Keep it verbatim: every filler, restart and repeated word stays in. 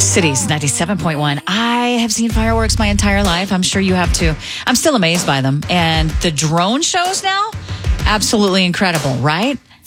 Cities ninety-seven point one. I have seen fireworks my entire life. I'm sure you have too. I'm still amazed by them. And the drone shows now, absolutely incredible, right?